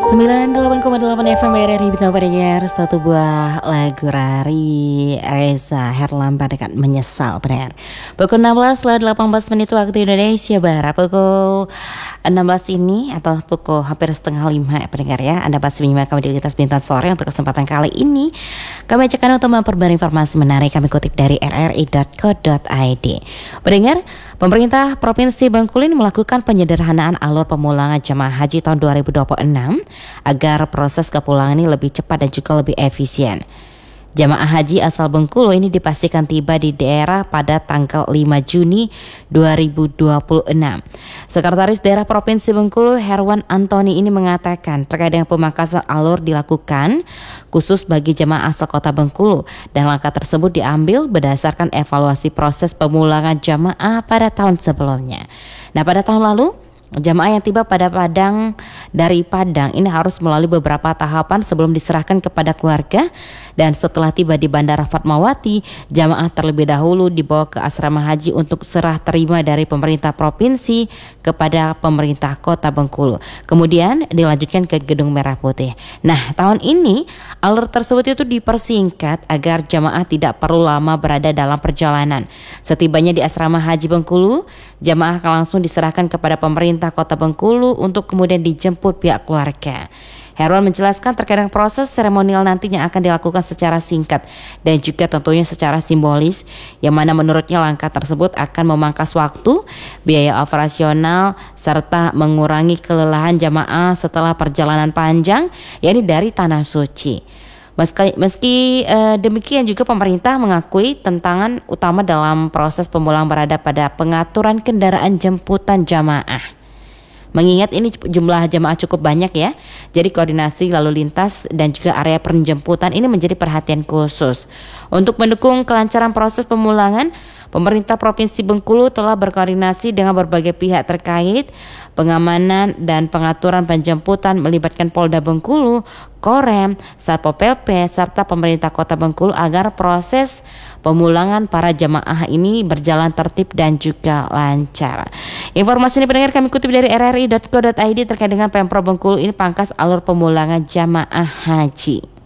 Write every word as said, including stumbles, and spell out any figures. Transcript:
sembilan puluh delapan koma delapan F M R R I Bintang pendengar, satu buah lagu dari Reza Herlambang dengan Menyesal pendengar. Pukul enam belas lewat delapan belas menit waktu Indonesia Barat. Pukul enam belas ini atau pukul hampir setengah lima pendengar ya, Anda masih menyimak kami di Lintas Bintang Sore. Untuk kesempatan kali ini kami ajak Anda untuk memperbarui informasi menarik kami kutip dari r r i dot co dot i d. Pendengar, pemerintah Provinsi Bengkulu ini melakukan penyederhanaan alur pemulangan jemaah haji tahun dua ribu dua puluh enam agar proses kepulangan ini lebih cepat dan juga lebih efisien. Jemaah haji asal Bengkulu ini dipastikan tiba di daerah pada tanggal lima Juni dua ribu dua puluh enam. Sekretaris Daerah Provinsi Bengkulu Herwan Antoni ini mengatakan terkait dengan pemangkasan alur dilakukan khusus bagi jemaah asal Kota Bengkulu, dan langkah tersebut diambil berdasarkan evaluasi proses pemulangan jemaah pada tahun sebelumnya. Nah, pada tahun lalu jemaah yang tiba pada Padang dari Padang ini harus melalui beberapa tahapan sebelum diserahkan kepada keluarga, dan setelah tiba di Bandara Fatmawati, jemaah terlebih dahulu dibawa ke asrama haji untuk serah terima dari pemerintah provinsi kepada pemerintah Kota Bengkulu. Kemudian dilanjutkan ke Gedung Merah Putih. Nah, tahun ini alur tersebut itu dipersingkat agar jemaah tidak perlu lama berada dalam perjalanan. Setibanya di asrama haji Bengkulu, jemaah akan langsung diserahkan kepada pemerintah Kota Bengkulu untuk kemudian dijemput pihak keluarga. Herwan menjelaskan terkait dengan proses seremonial nantinya akan dilakukan secara singkat dan juga tentunya secara simbolis, yang mana menurutnya langkah tersebut akan memangkas waktu, biaya operasional, serta mengurangi kelelahan jamaah setelah perjalanan panjang, yakni dari Tanah Suci. Meski, meski eh, demikian juga pemerintah mengakui tantangan utama dalam proses pemulangan berada pada pengaturan kendaraan jemputan jamaah. Mengingat ini jumlah jemaah cukup banyak ya, jadi koordinasi lalu lintas dan juga area penjemputan ini menjadi perhatian khusus. Untuk mendukung kelancaran proses pemulangan, pemerintah Provinsi Bengkulu telah berkoordinasi dengan berbagai pihak terkait pengamanan dan pengaturan penjemputan melibatkan Polda Bengkulu, Korem, Satpol P P, serta pemerintah Kota Bengkulu agar proses pemulangan para jemaah ini berjalan tertib dan juga lancar. Informasi ini pendengar kami kutip dari r r i dot co dot i d terkait dengan Pemprov Bengkulu ini pangkas alur pemulangan jemaah haji.